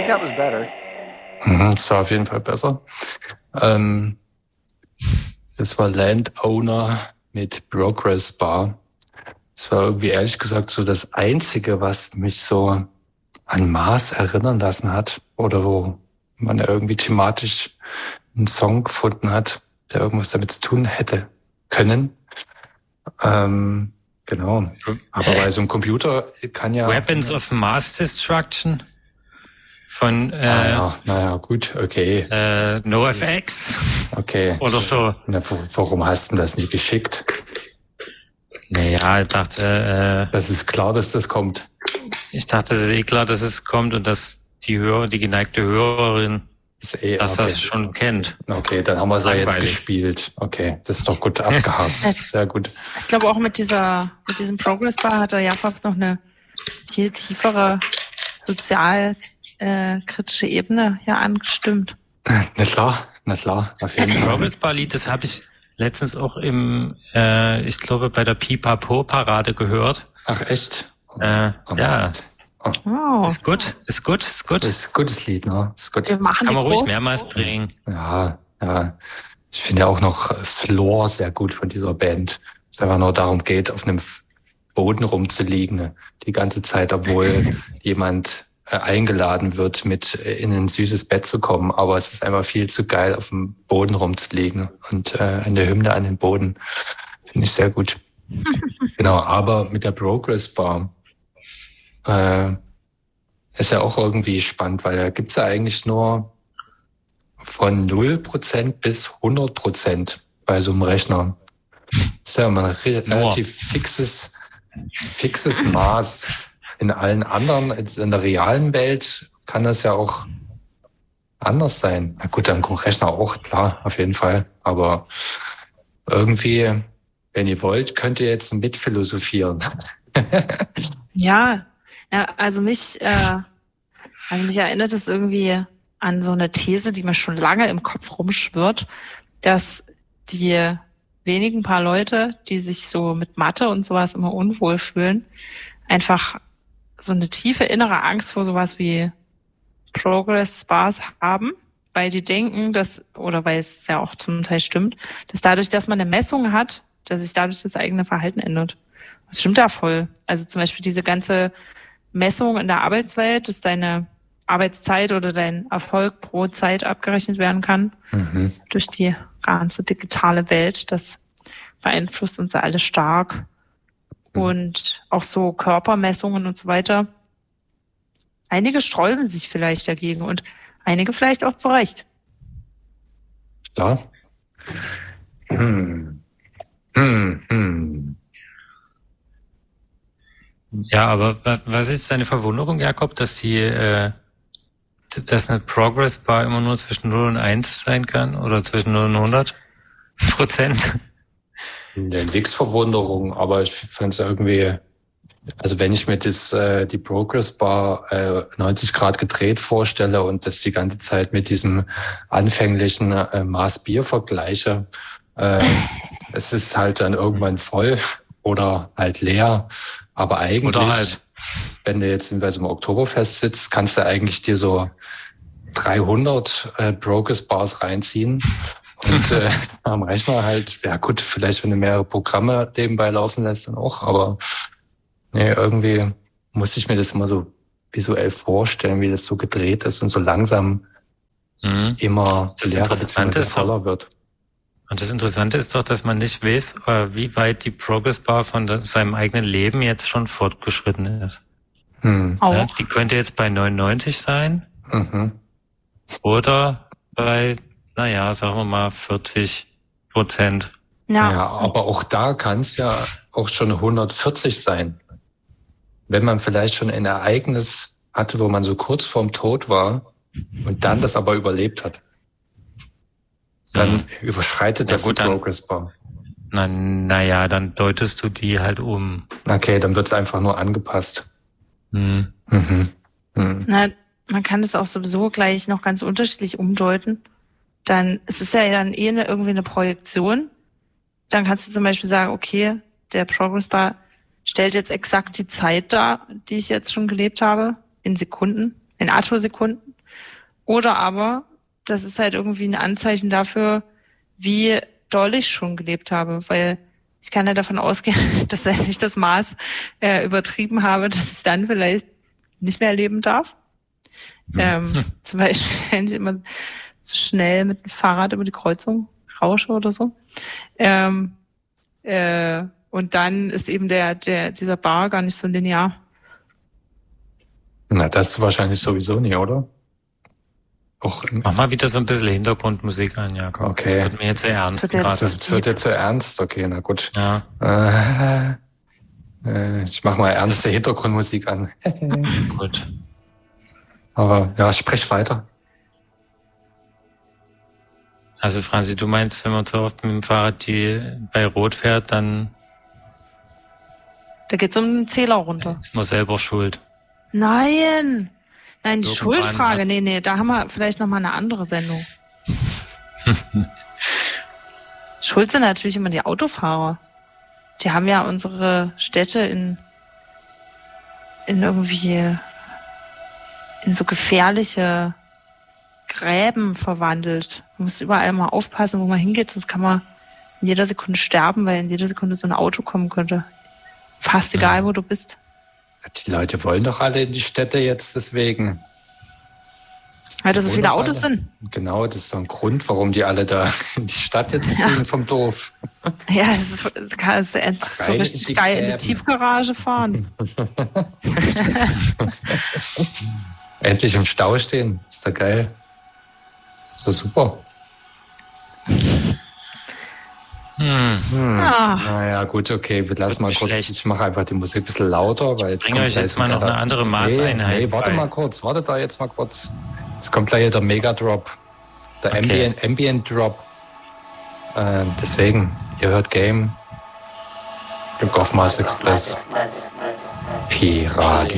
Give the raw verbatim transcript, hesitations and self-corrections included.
that was better. Mhm, das war auf jeden Fall besser. Ähm, das war Landowner mit Progress Bar. Das war irgendwie ehrlich gesagt so das Einzige, was mich so an Mars erinnern lassen hat oder wo man irgendwie thematisch einen Song gefunden hat, der irgendwas damit zu tun hätte können. Ähm, genau. Aber bei so einem Computer kann ja... Weapons of Mass Destruction von... Äh, ah, ja, naja, gut, okay. Äh, NoFX. Okay. Oder so. Na, warum hast du das nicht geschickt? Naja, ich dachte... Äh, das ist klar, dass das kommt. Ich dachte, es ist eh klar, dass es kommt und dass die Hörer, die geneigte Hörerin ist eh, dass okay. das schon kennt. Okay, dann haben wir es ja jetzt gespielt. Okay, das ist doch gut abgehakt. Sehr gut. Ich glaube auch mit dieser, mit diesem Progress Bar hat der Jakob noch eine viel tiefere sozial äh, kritische Ebene hier angestimmt. Na klar, na klar. Auf jeden das Progress Bar Lied, das habe ich letztens auch im, äh, ich glaube, bei der Pipapo Parade gehört. Ach echt? Oh, äh, oh, ja. Oh. Oh. Ist gut, ist gut, ist gut. Das ist ein gutes Lied, ne? Ist gut. Wir das kann man ruhig groß. mehrmals bringen. Ja, ja. Ich finde ja auch noch Floor sehr gut von dieser Band. Es einfach nur darum geht, auf einem Boden rumzuliegen, ne? Die ganze Zeit, obwohl jemand äh, eingeladen wird, mit äh, in ein süßes Bett zu kommen. Aber es ist einfach viel zu geil, auf dem Boden rumzuliegen. Und äh, eine Hymne an den Boden finde ich sehr gut. Genau, aber mit der Progress Bar Äh, ist ja auch irgendwie spannend, weil da gibt's ja eigentlich nur von null Prozent bis hundert Prozent bei so einem Rechner. Das ist ja immer ein re- relativ fixes, fixes Maß. In allen anderen, in der realen Welt kann das ja auch anders sein. Na gut, am Rechner auch, klar, auf jeden Fall. Aber irgendwie, wenn ihr wollt, könnt ihr jetzt mitphilosophieren. Ja, ja, also mich, äh, also mich erinnert es irgendwie an so eine These, die mir schon lange im Kopf rumschwirrt, dass die wenigen paar Leute, die sich so mit Mathe und sowas immer unwohl fühlen, einfach so eine tiefe innere Angst vor sowas wie Progress Bars haben, weil die denken, dass, oder weil es ja auch zum Teil stimmt, dass dadurch, dass man eine Messung hat, dass sich dadurch das eigene Verhalten ändert. Das stimmt ja voll. Also zum Beispiel diese ganze Messung in der Arbeitswelt, dass deine Arbeitszeit oder dein Erfolg pro Zeit abgerechnet werden kann mhm. durch die ganze digitale Welt. Das beeinflusst uns ja alle stark. Mhm. Und auch so Körpermessungen und so weiter. Einige sträuben sich vielleicht dagegen und einige vielleicht auch zu Recht. Ja. Hm. Hm, hm. Ja, aber was ist deine Verwunderung, Jakob, dass die, äh, dass eine Progress Bar immer nur zwischen null und eins sein kann oder zwischen null und hundert Prozent? Nix Verwunderung, aber ich fand es irgendwie, also wenn ich mir das, äh, die Progress Bar äh, neunzig Grad gedreht vorstelle und das die ganze Zeit mit diesem anfänglichen äh, Maß Bier vergleiche, äh, es ist halt dann irgendwann voll oder halt leer. Aber eigentlich, halt. wenn du jetzt bei so einem Oktoberfest sitzt, kannst du eigentlich dir so dreihundert äh, Progress Bars reinziehen und äh, am Rechner halt, ja gut, vielleicht wenn du mehrere Programme nebenbei laufen lässt, dann auch, aber nee, irgendwie muss ich mir das immer so visuell vorstellen, wie das so gedreht ist und so langsam mhm. immer leerer bzw. voller wird. Und das Interessante ist doch, dass man nicht weiß, wie weit die Progress Bar von seinem eigenen Leben jetzt schon fortgeschritten ist. Hm. Ja, die könnte jetzt bei neunundneunzig sein mhm. oder bei, naja, sagen wir mal vierzig Prozent. Ja. ja, aber auch da kann es ja auch schon hundertvierzig sein. Wenn man vielleicht schon ein Ereignis hatte, wo man so kurz vorm Tod war und dann das aber überlebt hat. Dann mhm. überschreitet das ja, gut, die Progress Bar. Na, naja, dann deutest du die halt um. Okay, dann wird's einfach nur angepasst. Mhm. Mhm. Mhm. Na, man kann es auch sowieso gleich noch ganz unterschiedlich umdeuten. Dann es ist ja dann eh eine, irgendwie eine Projektion. Dann kannst du zum Beispiel sagen, okay, der Progress Bar stellt jetzt exakt die Zeit dar, die ich jetzt schon gelebt habe, in Sekunden, in Attosekunden. Oder aber, das ist halt irgendwie ein Anzeichen dafür, wie doll ich schon gelebt habe, weil ich kann ja davon ausgehen, dass wenn ich das Maß äh, übertrieben habe, dass ich dann vielleicht nicht mehr leben darf. Hm. Ähm, hm. Zum Beispiel, wenn ich immer zu schnell mit dem Fahrrad über die Kreuzung rausche oder so. Ähm, äh, und dann ist eben der, der, dieser Bar gar nicht so linear. Na, das ist wahrscheinlich sowieso nie, oder? Auch Mach mal wieder so ein bisschen Hintergrundmusik an, Jakob. Okay. Das wird mir jetzt sehr ernst. Das wird jetzt, das wird jetzt so ernst? Okay, na gut. Ja. Äh, äh, ich mach mal ernste das Hintergrundmusik an. Gut. Aber ja, sprech weiter. Also Franzi, du meinst, wenn man so oft mit dem Fahrrad die bei Rot fährt, dann da geht's um den Zähler runter. Ist man selber schuld. Nein! Nein, die Irgendwann Schuldfrage, hat- nee, nee, da haben wir vielleicht nochmal eine andere Sendung. Schuld sind natürlich immer die Autofahrer. Die haben ja unsere Städte in, in irgendwie in so gefährliche Gräben verwandelt. Man muss überall mal aufpassen, wo man hingeht, sonst kann man in jeder Sekunde sterben, weil in jeder Sekunde so ein Auto kommen könnte. Fast egal, wo du bist. Die Leute wollen doch alle in die Städte jetzt deswegen. Weil da so Die viele wollen doch Autos alle. sind. Genau, das ist so ein Grund, warum die alle da in die Stadt jetzt ziehen vom Dorf. Ja, es ist, es kann es ist so Rein in richtig die geil in die Gräben. Tiefgarage fahren. Endlich im Stau stehen, ist doch geil. Ist doch super. Hm. Hm. Ah. Naja, gut, okay, wir lassen mal kurz, Schlecht. ich mache einfach die Musik ein bisschen lauter, weil jetzt Bring kommt euch gleich jetzt so mal noch der- eine andere Maßeinheit Nee, nee, warte bei. mal kurz, warte da jetzt mal kurz. Jetzt kommt gleich der Mega-Drop, der Okay. Ambient, Ambient Drop. Äh, deswegen, ihr hört Game, Glück auf Mars Express, Pi-Radio.